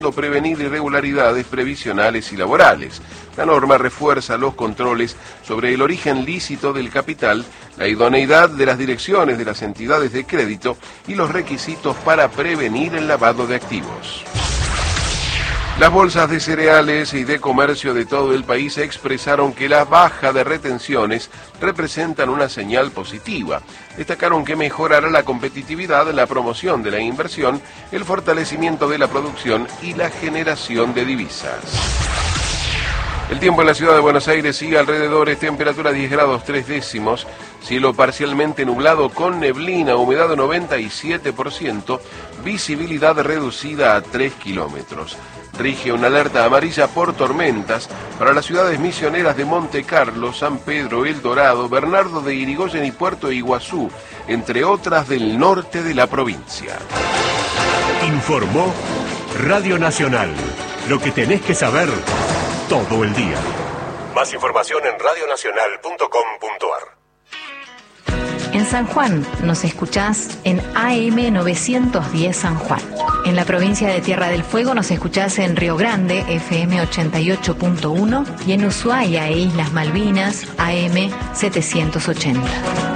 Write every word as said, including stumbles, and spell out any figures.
prevenir irregularidades previsionales y laborales. La norma refuerza los controles sobre el origen lícito del capital, la idoneidad de las direcciones de las entidades de crédito y los requisitos para prevenir el lavado de activos. Las bolsas de cereales y de comercio de todo el país expresaron que la baja de retenciones representan una señal positiva. Destacaron que mejorará la competitividad, la promoción de la inversión, el fortalecimiento de la producción y la generación de divisas. El tiempo en la ciudad de Buenos Aires sigue alrededores, temperatura diez grados tres décimos, cielo parcialmente nublado con neblina, humedad noventa y siete por ciento, visibilidad reducida a tres kilómetros. Rige una alerta amarilla por tormentas para las ciudades misioneras de Monte Carlo, San Pedro, El Dorado, Bernardo de Irigoyen y Puerto Iguazú, entre otras del norte de la provincia. Informó Radio Nacional. Lo que tenés que saber todo el día. Más información en radio nacional punto com punto a r. En San Juan nos escuchás en A M novecientos diez San Juan. En la provincia de Tierra del Fuego nos escuchás en Río Grande, F M ochenta y ocho punto uno, y en Ushuaia e Islas Malvinas, A M setecientos ochenta.